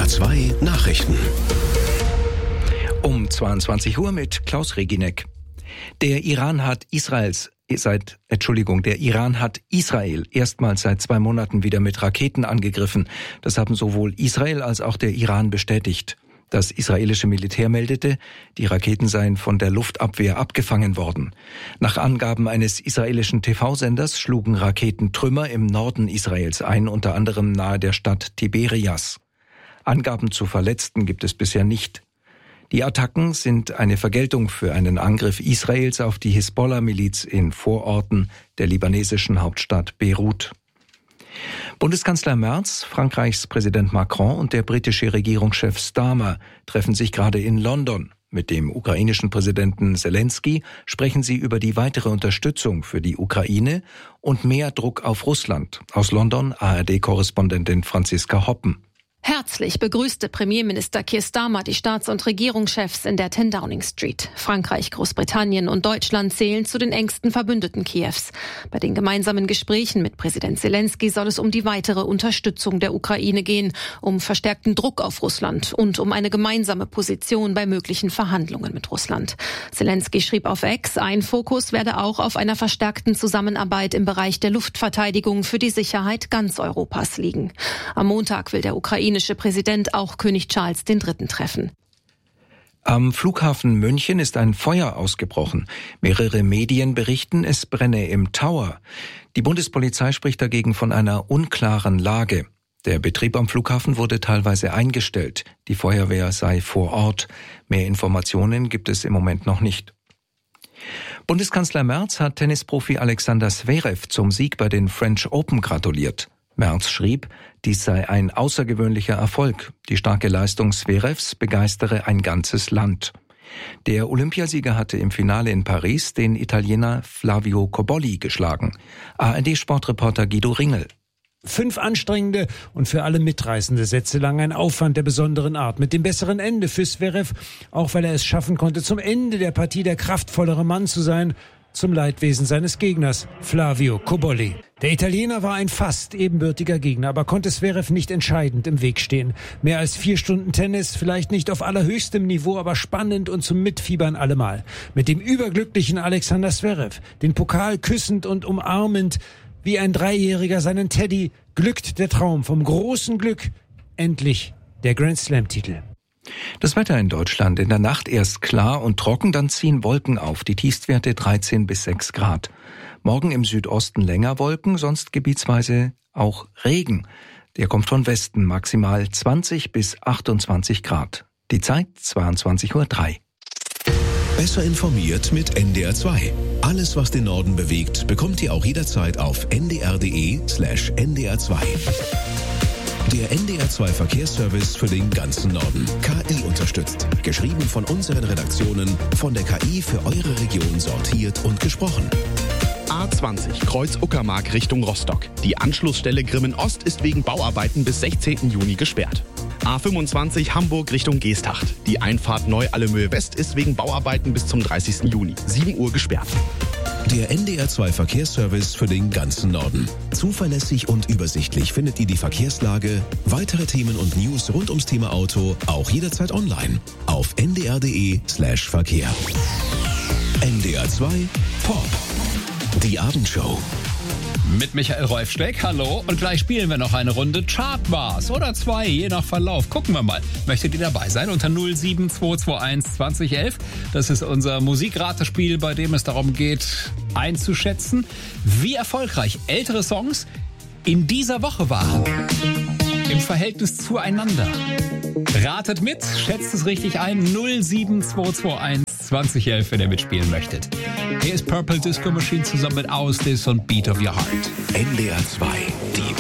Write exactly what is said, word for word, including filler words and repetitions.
R zwei Nachrichten. Um zweiundzwanzig Uhr mit Klaus Reginek. Der Iran hat Israels seit Entschuldigung, der Iran hat Israel erstmals seit zwei Monaten wieder mit Raketen angegriffen. Das haben sowohl Israel als auch der Iran bestätigt. Das israelische Militär meldete, die Raketen seien von der Luftabwehr abgefangen worden. Nach Angaben eines israelischen T V-Senders schlugen Raketen Trümmer im Norden Israels ein, unter anderem nahe der Stadt Tiberias. Angaben zu Verletzten gibt es bisher nicht. Die Attacken sind eine Vergeltung für einen Angriff Israels auf die Hisbollah-Miliz in Vororten der libanesischen Hauptstadt Beirut. Bundeskanzler Merz, Frankreichs Präsident Macron und der britische Regierungschef Starmer treffen sich gerade in London. Mit dem ukrainischen Präsidenten Zelensky sprechen sie über die weitere Unterstützung für die Ukraine und mehr Druck auf Russland. Aus London A R D-Korrespondentin Franziska Hoppen. Herzlich begrüßte Premierminister Keir Starmer die Staats- und Regierungschefs in der zehn Downing Street. Frankreich, Großbritannien und Deutschland zählen zu den engsten Verbündeten Kiews. Bei den gemeinsamen Gesprächen mit Präsident Zelensky soll es um die weitere Unterstützung der Ukraine gehen, um verstärkten Druck auf Russland und um eine gemeinsame Position bei möglichen Verhandlungen mit Russland. Zelensky schrieb auf X, ein Fokus werde auch auf einer verstärkten Zusammenarbeit im Bereich der Luftverteidigung für die Sicherheit ganz Europas liegen. Am Montag will der Ukraine Der Präsident auch König Charles der Dritte treffen. Am Flughafen München ist ein Feuer ausgebrochen. Mehrere Medien berichten, es brenne im Tower. Die Bundespolizei spricht dagegen von einer unklaren Lage. Der Betrieb am Flughafen wurde teilweise eingestellt. Die Feuerwehr sei vor Ort. Mehr Informationen gibt es im Moment noch nicht. Bundeskanzler Merz hat Tennisprofi Alexander Zverev zum Sieg bei den French Open gratuliert. Merz schrieb, dies sei ein außergewöhnlicher Erfolg. Die starke Leistung Zverevs begeistere ein ganzes Land. Der Olympiasieger hatte im Finale in Paris den Italiener Flavio Cobolli geschlagen. A R D-Sportreporter Guido Ringel. Fünf anstrengende und für alle mitreißende Sätze lang ein Aufwand der besonderen Art. Mit dem besseren Ende für Zverev, auch weil er es schaffen konnte, zum Ende der Partie der kraftvollere Mann zu sein, zum Leidwesen seines Gegners, Flavio Cobolli. Der Italiener war ein fast ebenbürtiger Gegner, aber konnte Zverev nicht entscheidend im Weg stehen. Mehr als vier Stunden Tennis, vielleicht nicht auf allerhöchstem Niveau, aber spannend und zum Mitfiebern allemal. Mit dem überglücklichen Alexander Zverev, den Pokal küssend und umarmend, wie ein Dreijähriger seinen Teddy, glückt der Traum vom großen Glück. Endlich der Grand Slam-Titel. Das Wetter in Deutschland: in der Nacht erst klar und trocken, dann ziehen Wolken auf. Die Tiefstwerte dreizehn bis sechs Grad. Morgen im Südosten länger Wolken, sonst gebietsweise auch Regen. Der kommt von Westen, maximal zwanzig bis achtundzwanzig Grad. Die Zeit zweiundzwanzig Uhr drei. Besser informiert mit N D R zwei. Alles, was den Norden bewegt, bekommt ihr auch jederzeit auf n d r punkt d e slash n d r zwei. Der N D R zwei Verkehrsservice für den ganzen Norden. K I unterstützt. Geschrieben von unseren Redaktionen, von der K I für eure Region sortiert und gesprochen. A zwanzig Kreuz Uckermark Richtung Rostock. Die Anschlussstelle Grimmen Ost ist wegen Bauarbeiten bis sechzehnten Juni gesperrt. A fünfundzwanzig Hamburg Richtung Geesthacht. Die Einfahrt Neu-Allemöhe West ist wegen Bauarbeiten bis zum dreißigsten Juni, sieben Uhr gesperrt. Der N D R zwei Verkehrsservice für den ganzen Norden. Zuverlässig und übersichtlich findet ihr die Verkehrslage, weitere Themen und News rund ums Thema Auto auch jederzeit online auf n d r punkt d e slash verkehr. N D R zwei Pop. Die Abendshow. Mit Michael Rolfsteck, hallo. Und gleich spielen wir noch eine Runde Chartbars oder zwei, je nach Verlauf. Gucken wir mal. Möchtet ihr dabei sein? Unter null sieben zwei zwei eins zwanzig elf. Das ist unser Musikratespiel, bei dem es darum geht, einzuschätzen, wie erfolgreich ältere Songs in dieser Woche waren. Im Verhältnis zueinander. Ratet mit, schätzt es richtig ein. null sieben zwei zwei eins zwanzig elf, wenn ihr mitspielen möchtet. Hier ist Purple Disco Machine zusammen mit Ausdis und Beat of Your Heart. N D R zwei, die